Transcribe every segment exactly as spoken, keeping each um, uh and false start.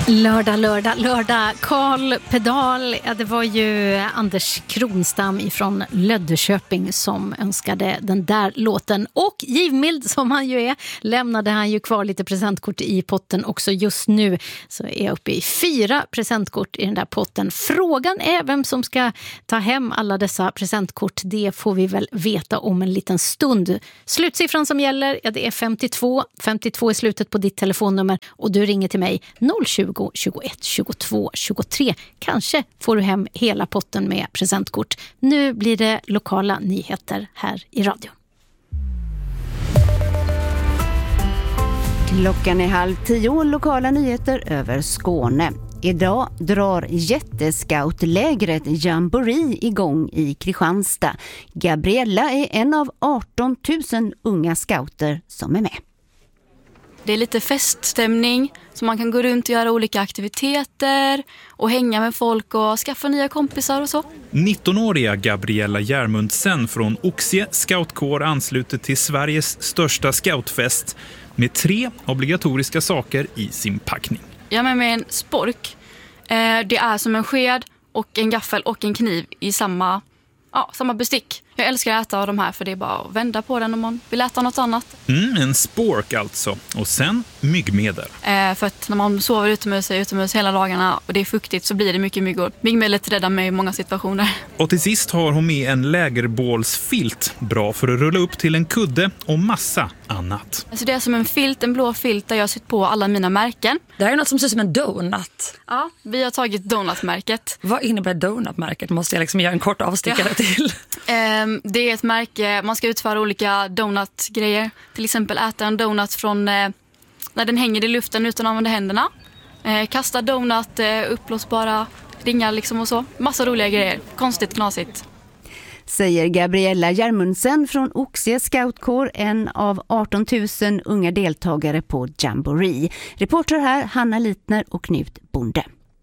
Lördag, lördag, lördag. Karl Pedal, ja, det var ju Anders Kronstam ifrån Löddeköping som önskade den där låten. Och givmild som han ju är, lämnade han ju kvar lite presentkort i potten också just nu. Så är jag uppe i fyra presentkort i den där potten. Frågan är vem som ska ta hem alla dessa presentkort. Det får vi väl veta om en liten stund. Slutsiffran som gäller, ja, det är femtiotvå. femtiotvå är slutet på ditt telefonnummer och du ringer till mig noll tjugo tjugoett tjugotvå tjugotre. Kanske får du hem hela potten med presentkort. Nu blir det lokala nyheter här i radio. Klockan är halv tio, lokala nyheter över Skåne. Idag drar jättescoutlägret Jamboree igång i Kristianstad. Gabriella är en av arton tusen unga scouter som är med. Det är lite feststämning så man kan gå runt och göra olika aktiviteter och hänga med folk och skaffa nya kompisar och så. nittonåriga Gabriella Järmundsen från Oxie scoutkår ansluter till Sveriges största scoutfest med tre obligatoriska saker i sin packning. Jag har med mig en spork. Det är som en sked och en gaffel och en kniv i samma, ja, samma bestick. Jag älskar att äta av de här för det är bara att vända på den om man vill äta något annat. Mm, en spork alltså. Och sen myggmedel. Eh, för att när man sover utomhus och är utomhus hela dagarna och det är fuktigt så blir det mycket myggor. Myggmedlet räddar mig i många situationer. Och till sist har hon med en lägerbålsfilt. Bra för att rulla upp till en kudde och massa annat. Alltså det är som en filt, en blå filt där jag har sytt på alla mina märken. Det här är något som ser ut som en donut. Ja, vi har tagit donutmärket. Vad innebär donutmärket? Måste jag liksom göra en kort avstickare ja. till? Eh, Det är ett märke, man ska utföra olika donutgrejer. Till exempel äta en donut från eh, när den hänger i luften utan att använda händerna. Eh, kasta donut, eh, uppblåsbara ringar liksom och så. Massa roliga grejer. Konstigt, knasigt. Säger Gabriella Järmundsen från Oxie scoutkår, en av arton tusen unga deltagare på Jamboree. Reporter här Hanna Litner och Knut Bonde.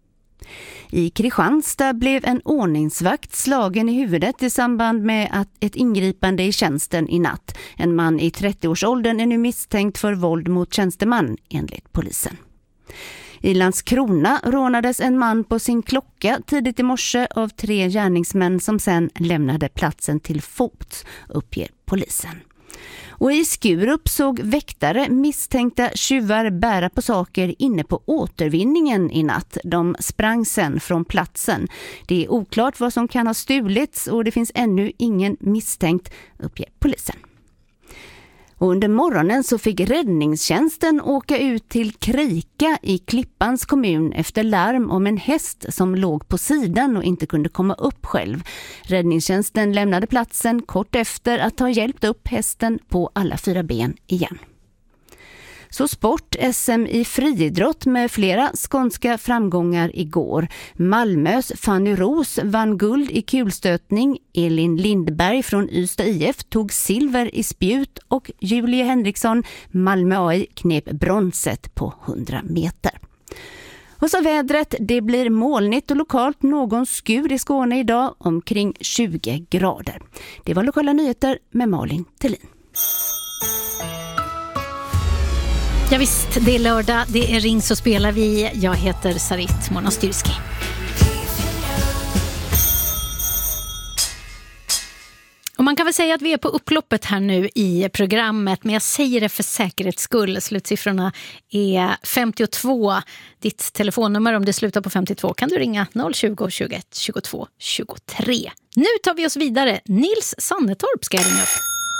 I Kristianstad blev en ordningsvakt slagen i huvudet i samband med att ett ingripande i tjänsten i natt. En man i trettioårsåldern är nu misstänkt för våld mot tjänsteman enligt polisen. I Landskrona rånades en man på sin klocka tidigt i morse av tre gärningsmän som sen lämnade platsen till fots, uppger polisen. Och i Skurup såg väktare misstänkta tjuvar bära på saker inne på återvinningen i natt. De sprang sen från platsen. Det är oklart vad som kan ha stulits och det finns ännu ingen misstänkt, uppger polisen. Och under morgonen så fick räddningstjänsten åka ut till Krika i Klippans kommun efter larm om en häst som låg på sidan och inte kunde komma upp själv. Räddningstjänsten lämnade platsen kort efter att ha hjälpt upp hästen på alla fyra ben igen. Så sport, S M i friidrott med flera skånska framgångar igår. Malmös Fanny Ros vann guld i kulstötning. Elin Lindberg från Ystad I F tog silver i spjut och Julie Henriksson, Malmö A I, knep bronset på hundra meter. Och så vädret, det blir molnigt och lokalt någon skur i Skåne idag, omkring tjugo grader. Det var lokala nyheter med Malin Thelin. Ja visst, det är lördag, det är Ring så spelar vi. Jag heter Sarit Monastyrski. Och man kan väl säga att vi är på upploppet här nu i programmet, men jag säger det för säkerhets skull. Slutsiffrorna är femtiotvå. Ditt telefonnummer om det slutar på femtiotvå kan du ringa noll tjugo tjugoett tjugotvå tjugotre. Nu tar vi oss vidare. Nils Sannetorp ska jag ringa upp.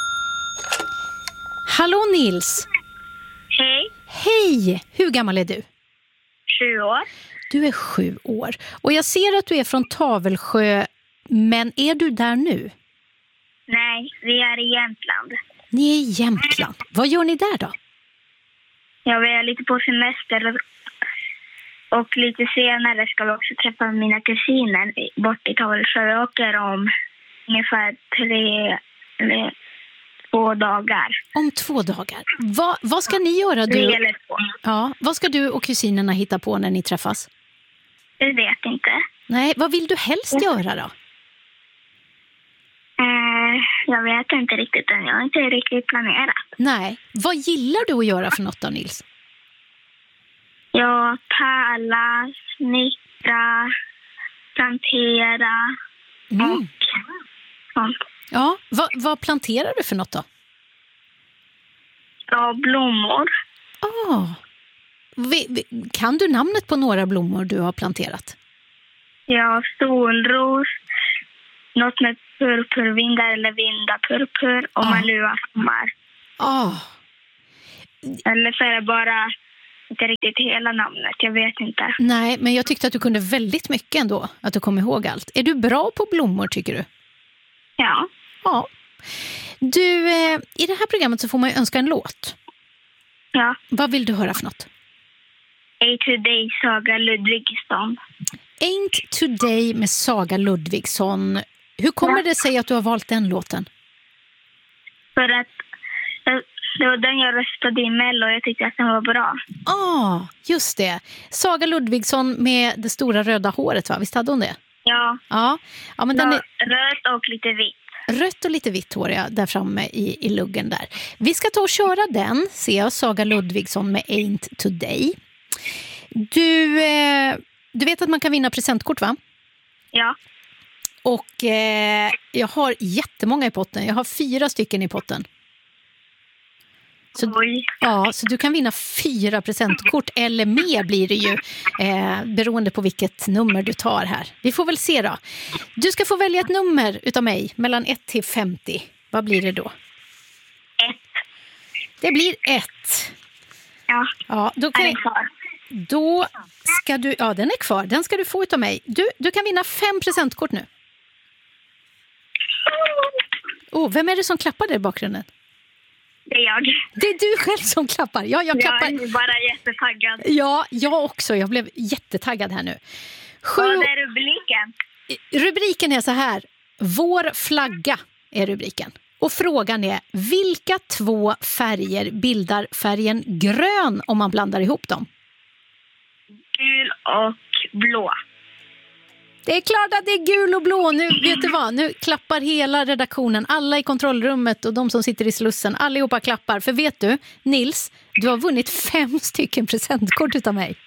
Hallå Nils! Hej. Hej! Hur gammal är du? Sju år. Du är sju år. Och jag ser att du är från Tavelsjö, men är du där nu? Nej, vi är i Jämtland. Ni är i Jämtland. Vad gör ni där då? Ja, vi är lite på semester och lite senare ska vi också träffa mina kusiner bort i Tavelsjö. Vi åker om ungefär tre eller två dagar. Om två dagar. Va, vad ska ni göra? Du? eller två. Ja, vad ska du och kusinerna hitta på när ni träffas? Jag vet inte. Nej, vad vill du helst göra då? Eh, jag vet inte riktigt än. Jag har inte riktigt planerat. Nej. Vad gillar du att göra för något då, Nils? Jag så pärla, snickra, plantera Mm. och sånt. Ja, vad, vad planterar du för något då? Ja, blommor. Ah. Vi, vi, kan du namnet på några blommor du har planterat? Ja, solros, något med purpurvindar eller vindapurpur och Ah. malua sommar. Ah. Eller så är det bara inte riktigt hela namnet, jag vet inte. Nej, men jag tyckte att du kunde väldigt mycket ändå, att du kom ihåg allt. Är du bra på blommor tycker du? Ja, Ja. Du, eh, i det här programmet så får man ju önska en låt. ja. Vad vill du höra för något? A Today, Saga Ludvigsson. Ain't Today med Saga Ludvigsson. Hur kommer Ja. det sig att du har valt den låten? För att eh, det var den jag röstade i Mello och jag tyckte att den var bra. Ah, just det. Saga Ludvigsson med det stora röda håret, va? Visst hade hon det? Ja, Ja, ja men den är ja, rött och lite vitt. rött och lite vitt hår ja, där framme i, i luggen där. Vi ska ta och köra den, ser jag, Saga Ludvigsson med Ain't Today. Du, eh, du vet att man kan vinna presentkort, va? Ja, Och eh, jag har jättemånga i potten. Jag har fyra stycken i potten. Så, oj. ja, så du kan vinna fyra presentkort eller mer blir det ju eh, beroende på vilket nummer du tar här. Vi får väl se då. Du ska få välja ett nummer utav mig mellan ett till femtio. Vad blir det då? Ett. Det blir ett. Ja, Ja, då, är kan den jag, kvar? då ska du... Ja, den är kvar. Den ska du få utav mig. Du, du kan vinna fem presentkort nu. Oh, vem är det som klappar där i bakgrunden? Det är jag. Det är du själv som klappar. Ja, jag Jag klappar. är bara jättetaggad. Ja, jag också. Jag blev jättetaggad här nu. Sju... Vad är rubriken? Rubriken är så här. Vår flagga är rubriken. Och frågan är, vilka två färger bildar färgen grön om man blandar ihop dem? Gul och blå. Det är klart att det är gul och blå. Nu, vet du vad? Nu klappar hela redaktionen, alla i kontrollrummet och de som sitter i slussen. Allihopa klappar. För vet du, Nils, du har vunnit fem stycken presentkort utav mig.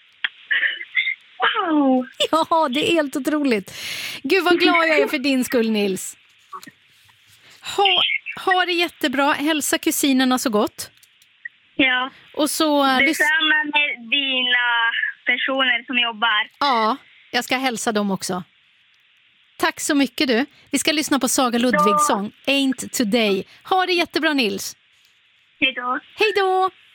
Wow! Ja, det är helt otroligt. Gud vad glad jag är för din skull, Nils. Ha, ha det jättebra. Hälsa kusinerna så gott. Ja, Och så... lys- detsamma med dina personer som jobbar. Ja, jag ska hälsa dem också. Tack så mycket du. Vi ska lyssna på Saga Ludvigsson, Ain't Today. Ha det jättebra, Nils. Hej då. Hej då!